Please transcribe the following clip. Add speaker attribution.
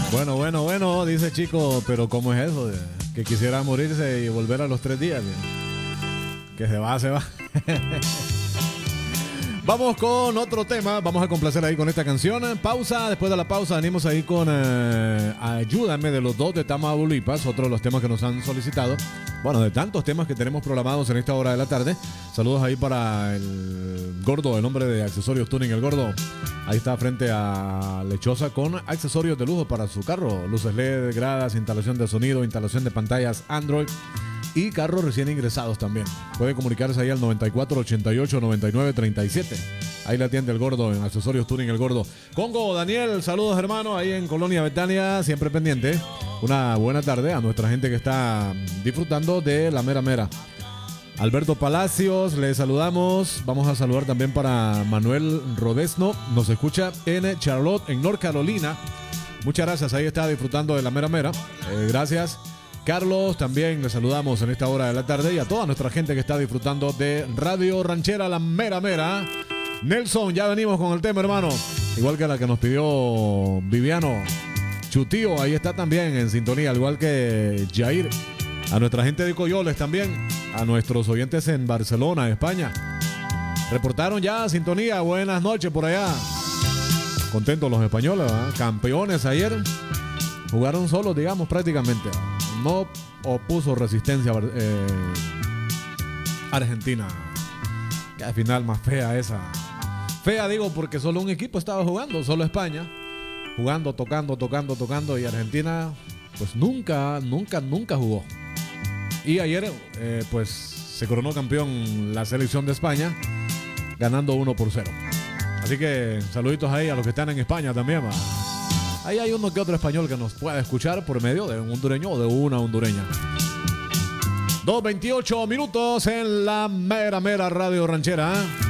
Speaker 1: Bueno, dice Chico, pero ¿cómo es eso? Que quisiera morirse y volver a los 3 días. Que se va. Vamos con otro tema, vamos a complacer ahí con esta canción. Pausa, después de la pausa venimos ahí con Ayúdame de los Dos de Tamaulipas, otro de los temas que nos han solicitado. Bueno, de tantos temas que tenemos programados en esta hora de la tarde. Saludos ahí para el Gordo, el hombre de Accesorios Tuning, el Gordo. Ahí está frente a Lechosa con accesorios de lujo para su carro. Luces LED, gradas, instalación de sonido, instalación de pantallas Android y carros recién ingresados también. Puede comunicarse ahí al 94 88 99 37. Ahí le atiende el Gordo en Accesorios Tuning, el Gordo. Congo, Daniel, saludos hermano, ahí en Colonia Betania, siempre pendiente. Una buena tarde a nuestra gente que está disfrutando de la mera mera. Alberto Palacios, le saludamos. Vamos a saludar también para Manuel Rodesno, nos escucha en Charlotte, en North Carolina. Muchas gracias, ahí está disfrutando de la mera mera. Gracias. Carlos, también le saludamos en esta hora de la tarde y a toda nuestra gente que está disfrutando de Radio Ranchera, la mera mera. Nelson, ya venimos con el tema, hermano. Igual que la que nos pidió Viviano. Chutío, ahí está también en sintonía, al igual que Jair. A nuestra gente de Coyoles también. A nuestros oyentes en Barcelona, España. Reportaron ya sintonía. Buenas noches por allá. Contentos los españoles, ¿verdad? Campeones ayer. Jugaron solos, digamos, prácticamente. No opuso resistencia Argentina. Qué final más fea esa. Fea digo porque solo un equipo estaba jugando, solo España. Jugando, tocando y Argentina pues nunca jugó. Y ayer pues se coronó campeón la selección de España ganando 1-0. Así que saluditos ahí a los que están en España también, ¿va? Ahí hay uno que otro español que nos pueda escuchar por medio de un hondureño o de una hondureña. 2:28 minutos en la mera Radio Ranchera.